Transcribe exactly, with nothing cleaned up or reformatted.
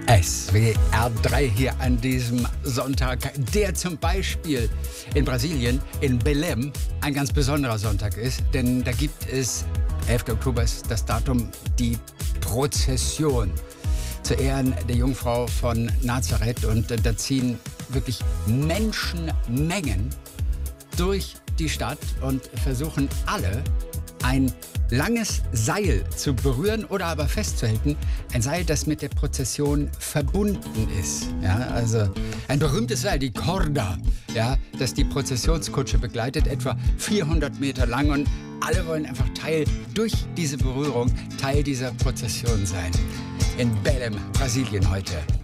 S W R drei hier an diesem Sonntag, der zum Beispiel in Brasilien, in Belém, ein ganz besonderer Sonntag ist. Denn da gibt es, elfter Oktober ist das Datum, die Prozession zu Ehren der Jungfrau von Nazareth. Und da ziehen wirklich Menschenmengen durch die Stadt und versuchen alle ein langes Seil zu berühren oder aber festzuhalten. Ein Seil, das mit der Prozession verbunden ist. Ja, also ein berühmtes Seil, die Corda, ja, das die Prozessionskutsche begleitet, etwa vierhundert Meter lang. Und alle wollen einfach Teil, durch diese Berührung, Teil dieser Prozession sein. In Belém, Brasilien heute.